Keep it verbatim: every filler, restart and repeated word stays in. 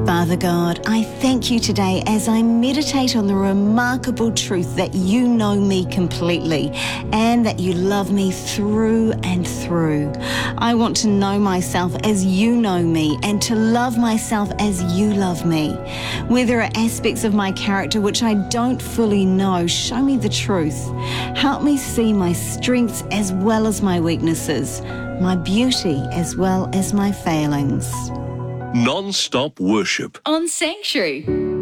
Father God, I thank you today as I meditate on the remarkable truth that you know me completely and that you love me through and through. I want to know myself as you know me and to love myself as you love me. Where there are aspects of my character which I don't fully know, show me the truth. Help me see my strengths as well as my weaknesses, my beauty as well as my failings. Non-stop worship on Sanctuary.